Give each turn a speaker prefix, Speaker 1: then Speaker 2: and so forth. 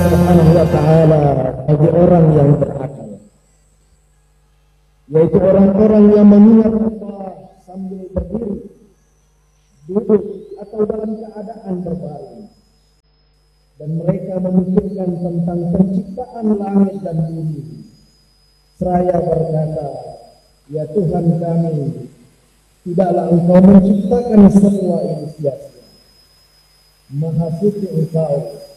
Speaker 1: Subhanahu wa ta'ala bagi orang yang berakal, yaitu orang-orang yang mengingat Allah sambil berdiri, duduk, atau dalam keadaan berbaring, dan mereka memikirkan tentang penciptaan langit dan bumi, seraya berkata, ya Tuhan kami, tidaklah Engkau menciptakan semua ini sia-sia. Maha suci Engkau